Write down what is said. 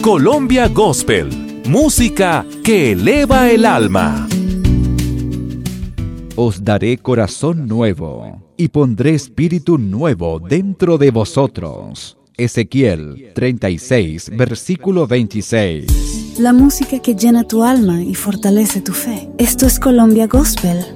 Colombia Gospel, música que eleva el alma. Os daré corazón nuevo, y pondré espíritu nuevo dentro de vosotros. Ezequiel 36, versículo 26. La música que llena tu alma y fortalece tu fe. Esto es Colombia Gospel.